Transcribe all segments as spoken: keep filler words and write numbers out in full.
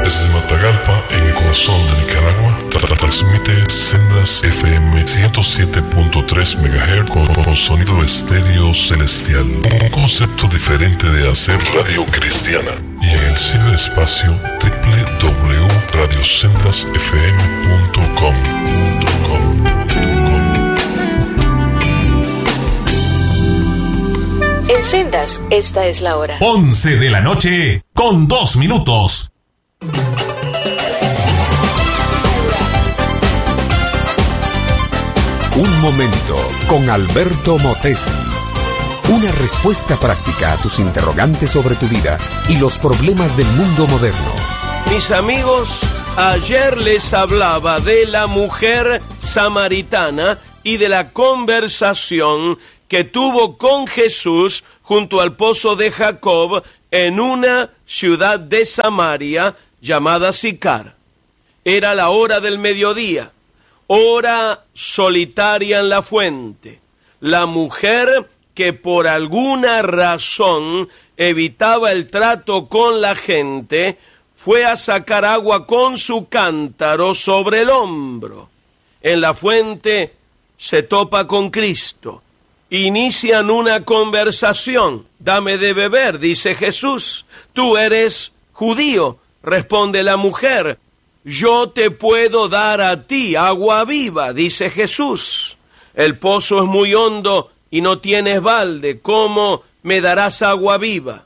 Desde Matagalpa, en el corazón de Nicaragua, tra- transmite Sendas F M ciento siete punto tres megahertz con, con sonido estéreo celestial. Un concepto diferente de hacer radio cristiana. Y en el ciberespacio doble u doble u doble u punto radio sendas f m punto com. En Sendas, esta es la hora. once de la noche, con dos minutos. Un momento con Alberto Motesi. Una respuesta práctica a tus interrogantes sobre tu vida y los problemas del mundo moderno. Mis amigos, ayer les hablaba de la mujer samaritana y de la conversación que tuvo con Jesús junto al pozo de Jacob en una ciudad de Samaria llamada Sicar. Era la hora del mediodía, hora solitaria en la fuente. La mujer que por alguna razón evitaba el trato con la gente fue a sacar agua con su cántaro sobre el hombro. En la fuente se topa con Cristo. Inician una conversación. Dame de beber, dice Jesús. Tú eres judío, responde la mujer. Yo te puedo dar a ti agua viva, dice Jesús. El pozo es muy hondo y no tienes balde. ¿Cómo me darás agua viva?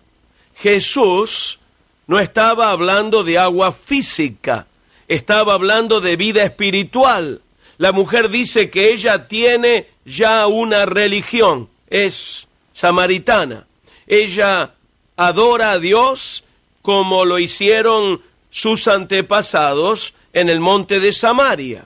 Jesús no estaba hablando de agua física, estaba hablando de vida espiritual. La mujer dice que ella tiene ya una religión, es samaritana. Ella adora a Dios como lo hicieron sus antepasados en el monte de Samaria.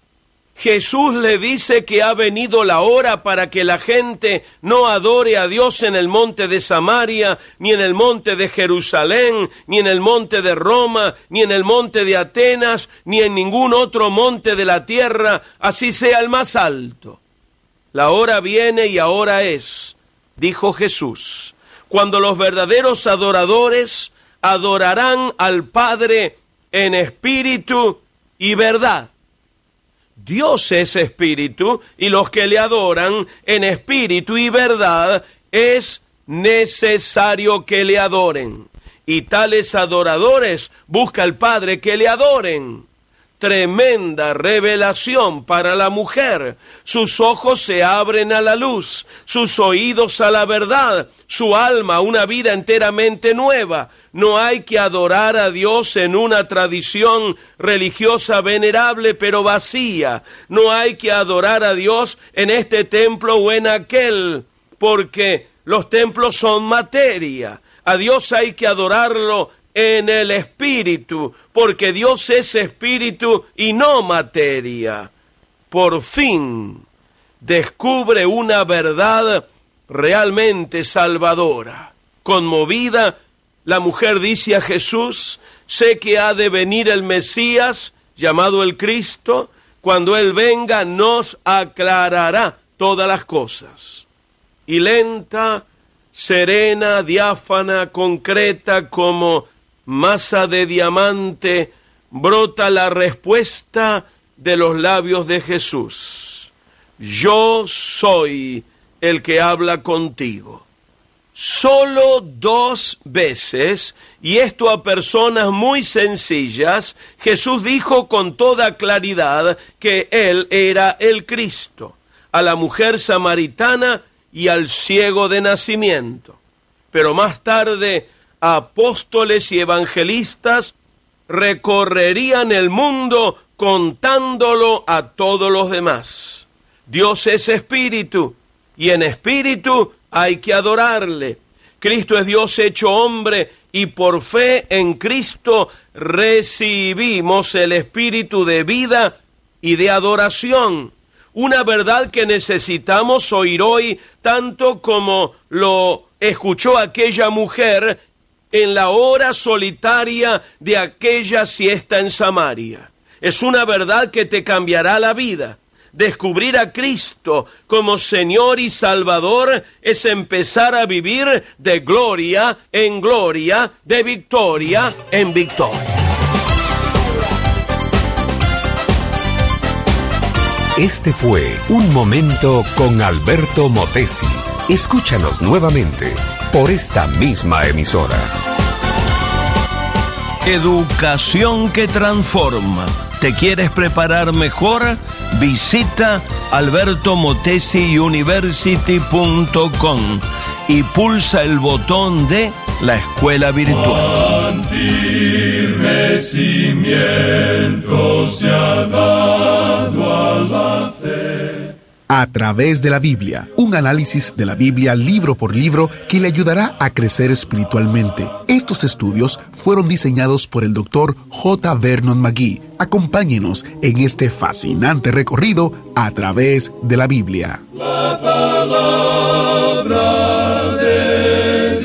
Jesús le dice que ha venido la hora para que la gente no adore a Dios en el monte de Samaria, ni en el monte de Jerusalén, ni en el monte de Roma, ni en el monte de Atenas, ni en ningún otro monte de la tierra, así sea el más alto. La hora viene y ahora es, dijo Jesús, cuando los verdaderos adoradores adorarán al Padre en espíritu y verdad. Dios es espíritu y los que le adoran en espíritu y verdad es necesario que le adoren. Y tales adoradores busca el Padre que le adoren. Tremenda revelación para la mujer. Sus ojos se abren a la luz, sus oídos a la verdad, su alma a una vida enteramente nueva. No hay que adorar a Dios en una tradición religiosa venerable pero vacía. No hay que adorar a Dios en este templo o en aquel, porque los templos son materia. A Dios hay que adorarlo en el espíritu, porque Dios es espíritu y no materia. Por fin descubre una verdad realmente salvadora. Conmovida, la mujer dice a Jesús: sé que ha de venir el Mesías, llamado el Cristo. Cuando Él venga nos aclarará todas las cosas. Y lenta, serena, diáfana, concreta como masa de diamante, brota la respuesta de los labios de Jesús. Yo soy el que habla contigo. Solo dos veces, y esto a personas muy sencillas, Jesús dijo con toda claridad que Él era el Cristo, a la mujer samaritana y al ciego de nacimiento. Pero más tarde, apóstoles y evangelistas recorrerían el mundo contándolo a todos los demás. Dios es espíritu, y en espíritu hay que adorarle. Cristo es Dios hecho hombre, y por fe en Cristo recibimos el espíritu de vida y de adoración. Una verdad que necesitamos oír hoy, tanto como lo escuchó aquella mujer en la hora solitaria de aquella siesta en Samaria. Es una verdad que te cambiará la vida. Descubrir a Cristo como Señor y Salvador es empezar a vivir de gloria en gloria, de victoria en victoria. Este fue Un Momento con Alberto Motesi. Escúchanos nuevamente por esta misma emisora. Educación que transforma. ¿Te quieres preparar mejor? Visita alberto motesi university punto com y pulsa el botón de la escuela virtual. Cuán firme cimiento se ha dado a la fe. A través de la Biblia, un análisis de la Biblia libro por libro que le ayudará a crecer espiritualmente. Estos estudios fueron diseñados por el doctor J. Vernon McGee. Acompáñenos en este fascinante recorrido a través de la Biblia. La palabra de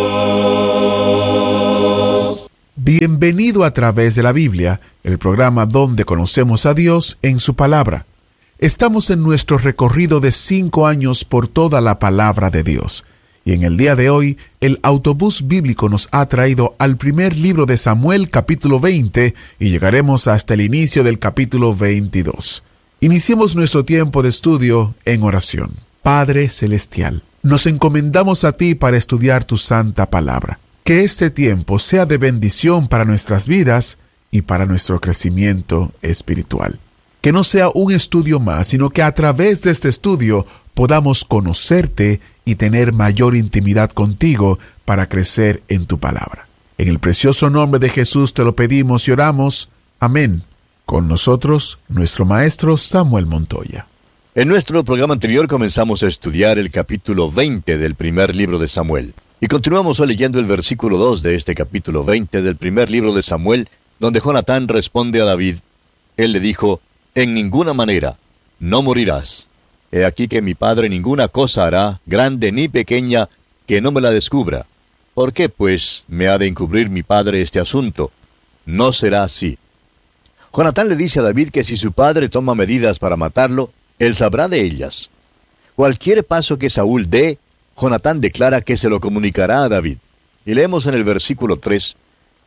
Dios. Bienvenido a Través de la Biblia, el programa donde conocemos a Dios en su palabra. Estamos en nuestro recorrido de cinco años por toda la palabra de Dios. Y en el día de hoy, el autobús bíblico nos ha traído al primer libro de Samuel, capítulo veinte, y llegaremos hasta el inicio del capítulo veintidós. Iniciemos nuestro tiempo de estudio en oración. Padre Celestial, nos encomendamos a ti para estudiar tu santa palabra. Que este tiempo sea de bendición para nuestras vidas y para nuestro crecimiento espiritual. Que no sea un estudio más, sino que a través de este estudio podamos conocerte y tener mayor intimidad contigo para crecer en tu palabra. En el precioso nombre de Jesús te lo pedimos y oramos. Amén. Con nosotros, nuestro maestro Samuel Montoya. En nuestro programa anterior comenzamos a estudiar el capítulo veinte del primer libro de Samuel. Y continuamos hoy leyendo el versículo dos de este capítulo veinte del primer libro de Samuel, donde Jonatán responde a David. Él le dijo: en ninguna manera, no morirás. He aquí que mi padre ninguna cosa hará, grande ni pequeña, que no me la descubra. ¿Por qué, pues, me ha de encubrir mi padre este asunto? No será así. Jonatán le dice a David que si su padre toma medidas para matarlo, él sabrá de ellas. Cualquier paso que Saúl dé, Jonatán declara que se lo comunicará a David. Y leemos en el versículo tres,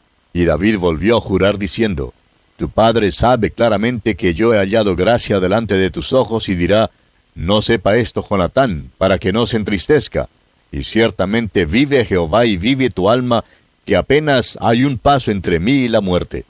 y David volvió a jurar diciendo: tu padre sabe claramente que yo he hallado gracia delante de tus ojos, y dirá: no sepa esto Jonatán, para que no se entristezca. Y ciertamente vive Jehová y vive tu alma, que apenas hay un paso entre mí y la muerte.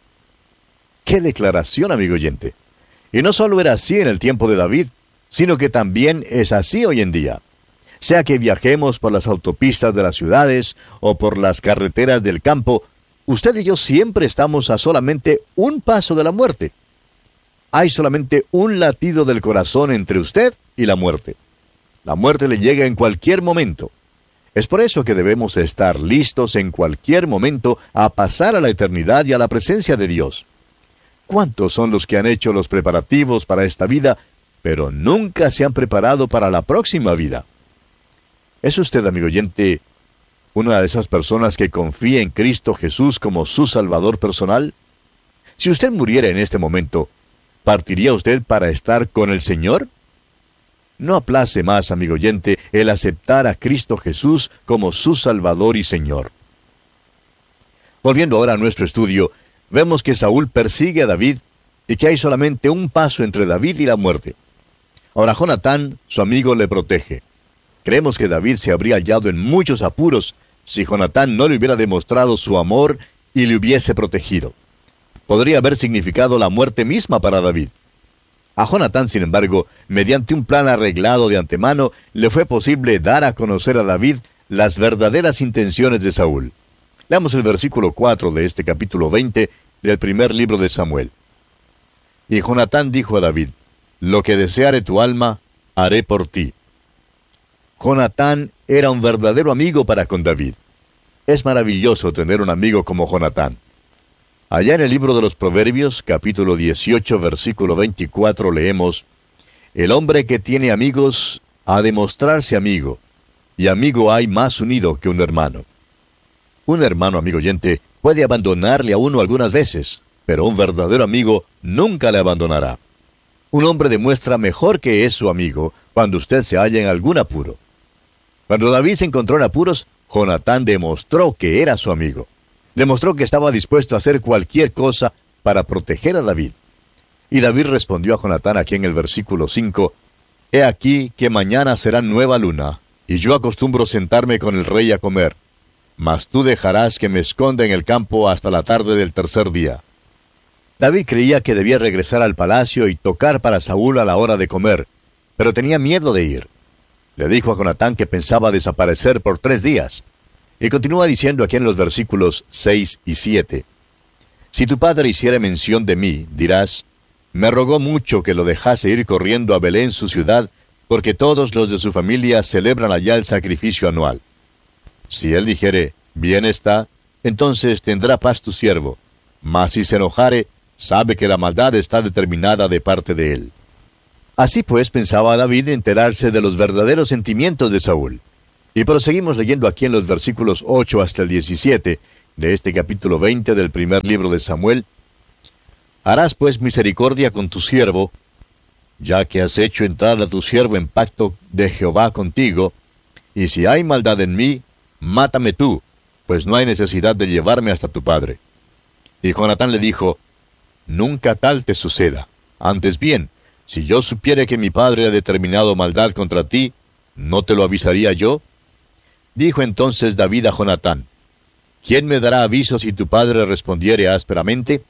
¡Qué declaración, amigo oyente! Y no solo era así en el tiempo de David, sino que también es así hoy en día. Sea que viajemos por las autopistas de las ciudades o por las carreteras del campo, usted y yo siempre estamos a solamente un paso de la muerte. Hay solamente un latido del corazón entre usted y la muerte. La muerte le llega en cualquier momento. Es por eso que debemos estar listos en cualquier momento a pasar a la eternidad y a la presencia de Dios. ¿Cuántos son los que han hecho los preparativos para esta vida, pero nunca se han preparado para la próxima vida? ¿Es usted, amigo oyente, una de esas personas que confía en Cristo Jesús como su Salvador personal? Si usted muriera en este momento, ¿partiría usted para estar con el Señor? No aplace más, amigo oyente, el aceptar a Cristo Jesús como su Salvador y Señor. Volviendo ahora a nuestro estudio, vemos que Saúl persigue a David y que hay solamente un paso entre David y la muerte. Ahora Jonatán, su amigo, le protege. Creemos que David se habría hallado en muchos apuros si Jonatán no le hubiera demostrado su amor y le hubiese protegido. Podría haber significado la muerte misma para David. A Jonatán, sin embargo, mediante un plan arreglado de antemano, le fue posible dar a conocer a David las verdaderas intenciones de Saúl. Leamos el versículo cuatro de este capítulo veinte del primer libro de Samuel. Y Jonatán dijo a David: lo que deseare tu alma, haré por ti. Jonatán era un verdadero amigo para con David. Es maravilloso tener un amigo como Jonatán. Allá en el libro de los Proverbios, capítulo dieciocho, versículo veinticuatro, leemos: el hombre que tiene amigos ha de mostrarse amigo, y amigo hay más unido que un hermano. Un hermano, amigo oyente, puede abandonarle a uno algunas veces, pero un verdadero amigo nunca le abandonará. Un hombre demuestra mejor que es su amigo cuando usted se halla en algún apuro. Cuando David se encontró en apuros, Jonatán demostró que era su amigo. Demostró que estaba dispuesto a hacer cualquier cosa para proteger a David. Y David respondió a Jonatán aquí en el versículo cinco, He aquí que mañana será nueva luna, y yo acostumbro sentarme con el rey a comer. Mas tú dejarás que me esconda en el campo hasta la tarde del tercer día. David creía que debía regresar al palacio y tocar para Saúl a la hora de comer, pero tenía miedo de ir. Le dijo a Jonatán que pensaba desaparecer por tres días. Y continúa diciendo aquí en los versículos seis y siete. Si tu padre hiciera mención de mí, dirás, me rogó mucho que lo dejase ir corriendo a Belén su ciudad, porque todos los de su familia celebran allá el sacrificio anual. Si él dijere, bien está, entonces tendrá paz tu siervo. Mas si se enojare, sabe que la maldad está determinada de parte de él. Así pues pensaba David enterarse de los verdaderos sentimientos de Saúl. Y proseguimos leyendo aquí en los versículos ocho hasta el diecisiete de este capítulo veinte del primer libro de Samuel. Harás pues misericordia con tu siervo, ya que has hecho entrar a tu siervo en pacto de Jehová contigo, y si hay maldad en mí, mátame tú, pues no hay necesidad de llevarme hasta tu padre. Y Jonatán le dijo, nunca tal te suceda. Antes bien, si yo supiere que mi padre ha determinado maldad contra ti, ¿no te lo avisaría yo? Dijo entonces David a Jonatán, ¿quién me dará aviso si tu padre respondiere ásperamente?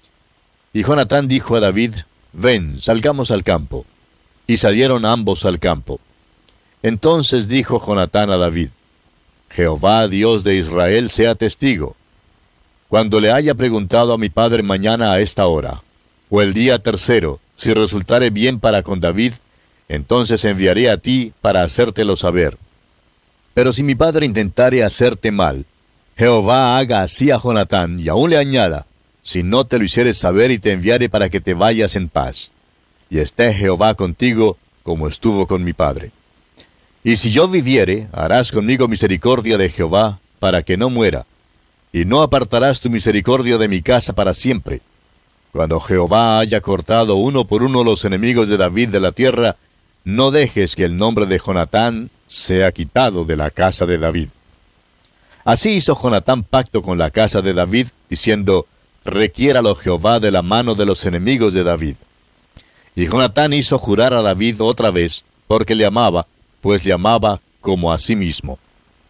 Y Jonatán dijo a David, ven, salgamos al campo. Y salieron ambos al campo. Entonces dijo Jonatán a David, Jehová, Dios de Israel, sea testigo. Cuando le haya preguntado a mi padre mañana a esta hora, o el día tercero, si resultare bien para con David, entonces enviaré a ti para hacértelo saber. Pero si mi padre intentare hacerte mal, Jehová haga así a Jonatán, y aún le añada, si no te lo hicieres saber y te enviare para que te vayas en paz. Y esté Jehová contigo, como estuvo con mi padre. Y si yo viviere, harás conmigo misericordia de Jehová, para que no muera. Y no apartarás tu misericordia de mi casa para siempre. Cuando Jehová haya cortado uno por uno los enemigos de David de la tierra, no dejes que el nombre de Jonatán sea quitado de la casa de David. Así hizo Jonatán pacto con la casa de David, diciendo, requiéralo Jehová de la mano de los enemigos de David. Y Jonatán hizo jurar a David otra vez, porque le amaba, pues le amaba como a sí mismo.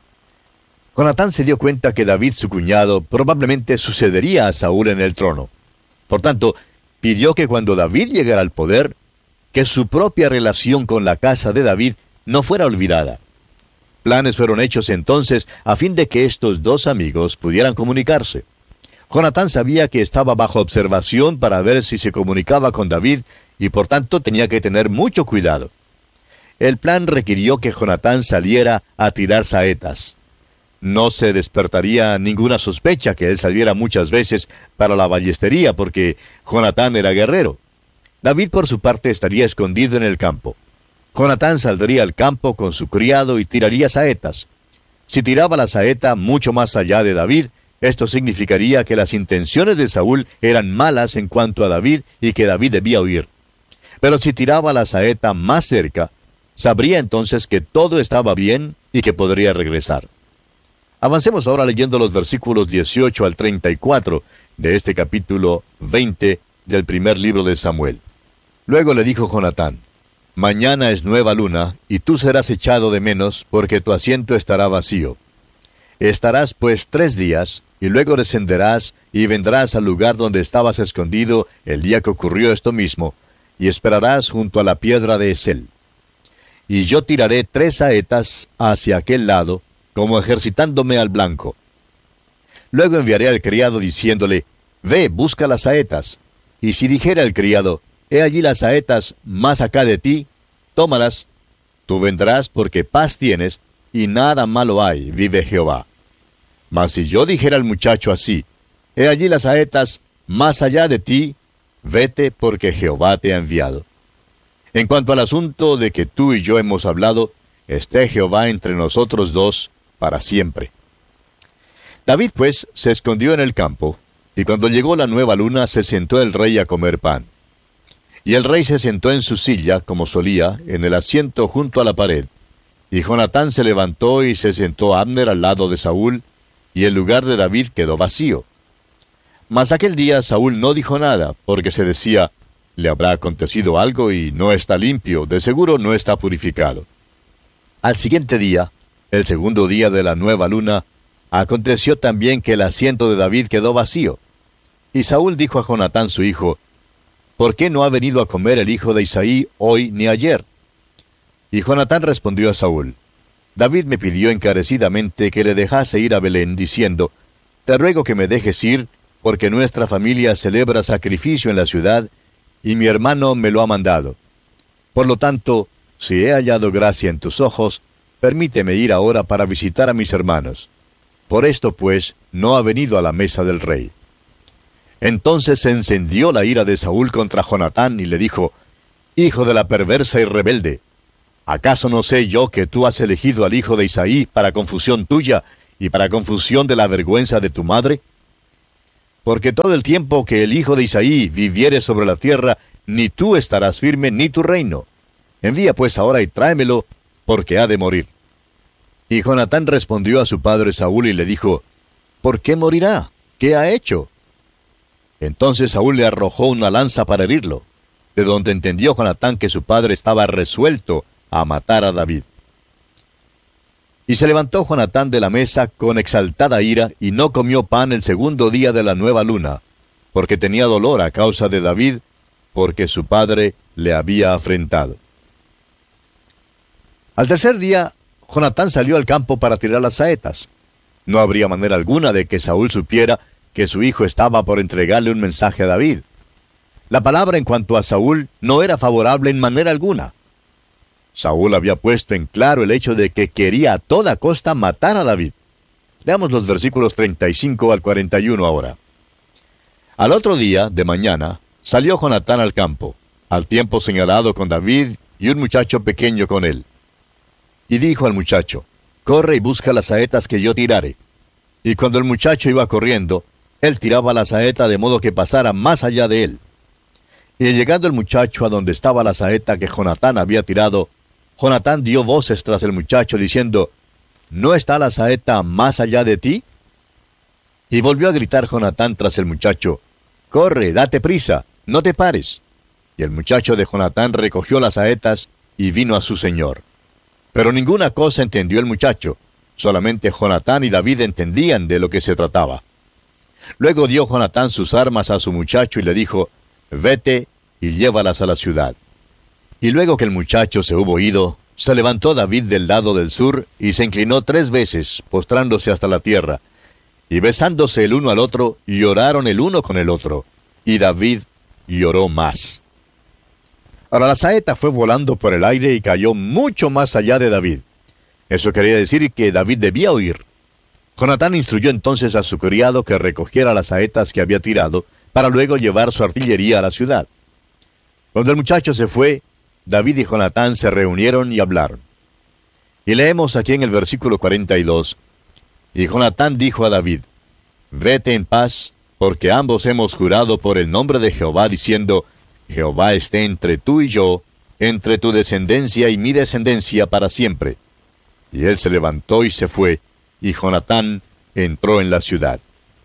Jonatán se dio cuenta que David, su cuñado, probablemente sucedería a Saúl en el trono. Por tanto, pidió que cuando David llegara al poder, que su propia relación con la casa de David no fuera olvidada. Planes fueron hechos entonces a fin de que estos dos amigos pudieran comunicarse. Jonatán sabía que estaba bajo observación para ver si se comunicaba con David y por tanto tenía que tener mucho cuidado. El plan requirió que Jonatán saliera a tirar saetas. No se despertaría ninguna sospecha que él saliera muchas veces para la ballestería porque Jonatán era guerrero. David por su parte estaría escondido en el campo. Jonatán saldría al campo con su criado y tiraría saetas. Si tiraba la saeta mucho más allá de David, esto significaría que las intenciones de Saúl eran malas en cuanto a David y que David debía huir. Pero si tiraba la saeta más cerca, sabría entonces que todo estaba bien y que podría regresar. Avancemos ahora leyendo los versículos dieciocho al treinta y cuatro de este capítulo veinte del primer libro de Samuel. Luego le dijo Jonatán, mañana es nueva luna, y tú serás echado de menos, porque tu asiento estará vacío. Estarás pues tres días, y luego descenderás, y vendrás al lugar donde estabas escondido el día que ocurrió esto mismo, y esperarás junto a la piedra de Esel. Y yo tiraré tres saetas hacia aquel lado, como ejercitándome al blanco. Luego enviaré al criado diciéndole, ve, busca las saetas. Y si dijera el criado, he allí las saetas más acá de ti, tómalas. Tú vendrás porque paz tienes, y nada malo hay, vive Jehová. Mas si yo dijera al muchacho así, he allí las saetas más allá de ti, vete porque Jehová te ha enviado. En cuanto al asunto de que tú y yo hemos hablado, esté Jehová entre nosotros dos para siempre. David pues se escondió en el campo, y cuando llegó la nueva luna se sentó el rey a comer pan. Y el rey se sentó en su silla, como solía, en el asiento junto a la pared. Y Jonatán se levantó y se sentó Abner al lado de Saúl, y el lugar de David quedó vacío. Mas aquel día Saúl no dijo nada, porque se decía, le habrá acontecido algo y no está limpio, de seguro no está purificado. Al siguiente día, el segundo día de la nueva luna, aconteció también que el asiento de David quedó vacío. Y Saúl dijo a Jonatán su hijo, ¿por qué no ha venido a comer el hijo de Isaí hoy ni ayer? Y Jonatán respondió a Saúl, David me pidió encarecidamente que le dejase ir a Belén, diciendo, te ruego que me dejes ir, porque nuestra familia celebra sacrificio en la ciudad, y mi hermano me lo ha mandado. Por lo tanto, si he hallado gracia en tus ojos, permíteme ir ahora para visitar a mis hermanos. Por esto, pues, no ha venido a la mesa del rey. Entonces se encendió la ira de Saúl contra Jonatán, y le dijo, Hijo de la perversa y rebelde, ¿acaso no sé yo que tú has elegido al hijo de Isaí para confusión tuya, y para confusión de la vergüenza de tu madre? Porque todo el tiempo que el hijo de Isaí viviere sobre la tierra, ni tú estarás firme, ni tu reino. Envía pues ahora y tráemelo, porque ha de morir. Y Jonatán respondió a su padre Saúl y le dijo, ¿por qué morirá? ¿Qué ha hecho? Entonces Saúl le arrojó una lanza para herirlo, de donde entendió Jonatán que su padre estaba resuelto a matar a David. Y se levantó Jonatán de la mesa con exaltada ira, y no comió pan el segundo día de la nueva luna, porque tenía dolor a causa de David, porque su padre le había afrentado. Al tercer día, Jonatán salió al campo para tirar las saetas. No habría manera alguna de que Saúl supiera que su hijo estaba por entregarle un mensaje a David. La palabra en cuanto a Saúl no era favorable en manera alguna. Saúl había puesto en claro el hecho de que quería a toda costa matar a David. Leamos los versículos treinta y cinco al cuarenta y uno ahora. Al otro día, de mañana, salió Jonatán al campo, al tiempo señalado con David y un muchacho pequeño con él. Y dijo al muchacho, corre y busca las saetas que yo tirare. Y cuando el muchacho iba corriendo, él tiraba la saeta de modo que pasara más allá de él. Y llegando el muchacho a donde estaba la saeta que Jonatán había tirado, Jonatán dio voces tras el muchacho, diciendo, ¿no está la saeta más allá de ti? Y volvió a gritar Jonatán tras el muchacho, corre, date prisa, no te pares. Y el muchacho de Jonatán recogió las saetas y vino a su señor. Pero ninguna cosa entendió el muchacho, solamente Jonatán y David entendían de lo que se trataba. Luego dio Jonatán sus armas a su muchacho y le dijo, vete y llévalas a la ciudad. Y luego que el muchacho se hubo ido, se levantó David del lado del sur y se inclinó tres veces, postrándose hasta la tierra. Y besándose el uno al otro, lloraron el uno con el otro. Y David lloró más. Ahora la saeta fue volando por el aire y cayó mucho más allá de David. Eso quería decir que David debía huir. Jonatán instruyó entonces a su criado que recogiera las saetas que había tirado, para luego llevar su artillería a la ciudad. Cuando el muchacho se fue, David y Jonatán se reunieron y hablaron. Y leemos aquí en el versículo cuarenta y dos, y Jonatán dijo a David, vete en paz, porque ambos hemos jurado por el nombre de Jehová, diciendo, Jehová esté entre tú y yo, entre tu descendencia y mi descendencia para siempre. Y él se levantó y se fue, y Jonatán entró en la ciudad.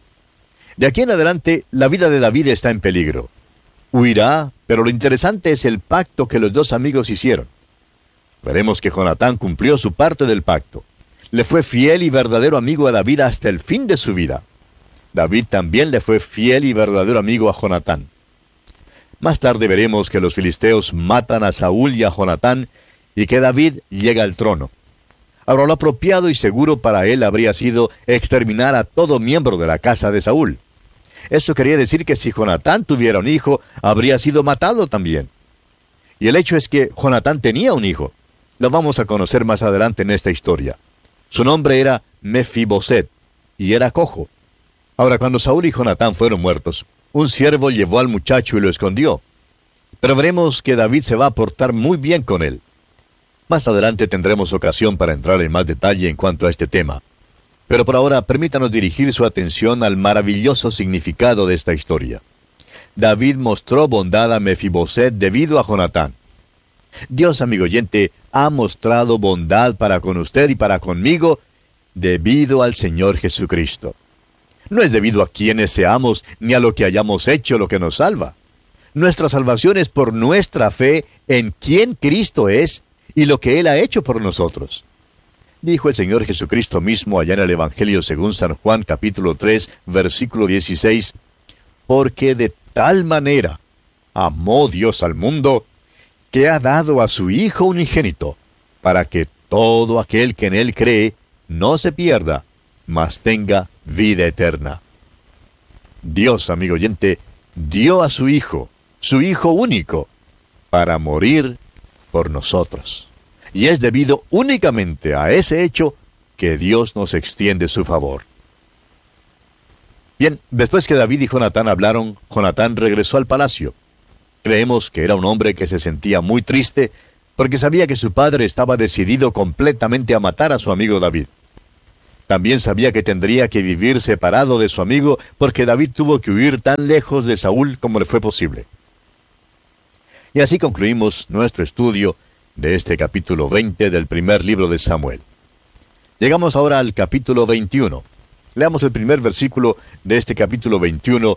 De aquí en adelante, la vida de David está en peligro. Huirá, pero lo interesante es el pacto que los dos amigos hicieron. Veremos que Jonatán cumplió su parte del pacto. Le fue fiel y verdadero amigo a David hasta el fin de su vida. David también le fue fiel y verdadero amigo a Jonatán. Más tarde veremos que los filisteos matan a Saúl y a Jonatán, y que David llega al trono. Ahora, lo apropiado y seguro para él habría sido exterminar a todo miembro de la casa de Saúl. Eso quería decir que si Jonatán tuviera un hijo, habría sido matado también. Y el hecho es que Jonatán tenía un hijo. Lo vamos a conocer más adelante en esta historia. Su nombre era Mefiboset, y era cojo. Ahora, cuando Saúl y Jonatán fueron muertos, un siervo llevó al muchacho y lo escondió. Pero veremos que David se va a portar muy bien con él. Más adelante tendremos ocasión para entrar en más detalle en cuanto a este tema. Pero por ahora, permítanos dirigir su atención al maravilloso significado de esta historia. David mostró bondad a Mefiboset debido a Jonatán. Dios, amigo oyente, ha mostrado bondad para con usted y para conmigo debido al Señor Jesucristo. No es debido a quienes seamos ni a lo que hayamos hecho lo que nos salva. Nuestra salvación es por nuestra fe en quién Cristo es y lo que Él ha hecho por nosotros. Dijo el Señor Jesucristo mismo allá en el Evangelio según San Juan capítulo tres, versículo dieciséis, porque de tal manera amó Dios al mundo, que ha dado a su Hijo unigénito, para que todo aquel que en Él cree no se pierda, mas tenga vida eterna. Dios, amigo oyente, dio a su Hijo, su Hijo único, para morir por nosotros. Y es debido únicamente a ese hecho que Dios nos extiende su favor. Bien, después que David y Jonatán hablaron, Jonatán regresó al palacio. Creemos que era un hombre que se sentía muy triste porque sabía que su padre estaba decidido completamente a matar a su amigo David. También sabía que tendría que vivir separado de su amigo porque David tuvo que huir tan lejos de Saúl como le fue posible. Y así concluimos nuestro estudio de este capítulo veinte del primer libro de Samuel. Llegamos ahora al capítulo veintiuno. Leamos el primer versículo de este capítulo veintiuno